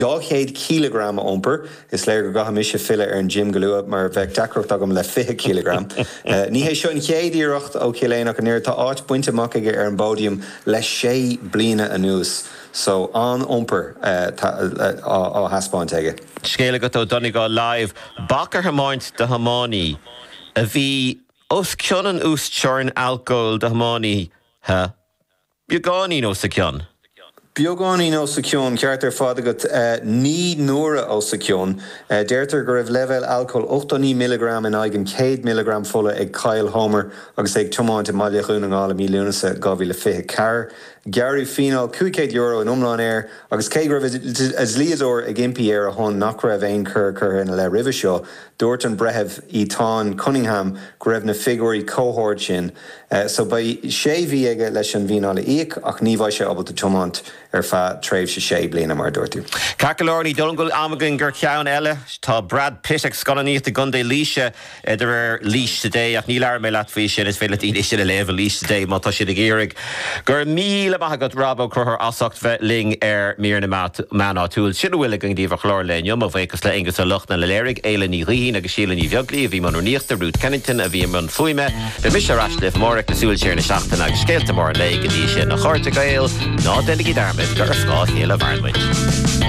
200 kilogram omper is léir go gaha fille an gym galua mar bheith dacrocht agam le 5 kilogram. Ní hé seo an chéadíireacht ó chéléach an éir tá áit buinte mac aige ar an bódium le 6 bliana anuas. So an omper á haspáint aige. Scéile go tó Donegal live Bakar hamáint de Hamáni a bhí os cionan ús tearn alcohol de Hamáni ha Biogání nó sa ceann. Biogání nó sa ceann ceart ar fád agat ní nuaire ó sa ceann. Deirtar go raibh level alcohol 8 milligram in aigen 100 milligram fola ag Kyle Homer agus ag tomáint i maiile chuúna gála mí lúnasa 2025 car. Gary Final €200 in umlán air agus cé raibh as líador ag impi ar a hon nach raibh aon cur in le ribh seo dúirt an brethebh í Tán Cunningham go raibh na figurí cohort sin. So ba sé bhí aige leis an bhíála íoc ach ní bhaid sé abal tomáint ar fa tréimh sé bliana mar dúirtú. Cacalorní dulgul amagan gur ceann eile tá Brad Pitt ag sconaíocht a gundé líise idir lís today ach ní lear mé leat fao sin is féile í sin a léh lís today má tá siad a géirig gur míle maithagad Rabo chuthir asacht bheith ling ar mír na mána túil siad bhfuil an díomh chlár le neom a bhéchas le ingus a luchna le léirigh éile ní riín agus síla ní bheaglaí a bhí man níochtta Ruth Kennington a bhí man fuime be mis arás leh mórach na súil séir na seachtainna agus scéalta mór le go dtí sin na chuirte gail ná délig darmid gur scáth héal a bharnmuid.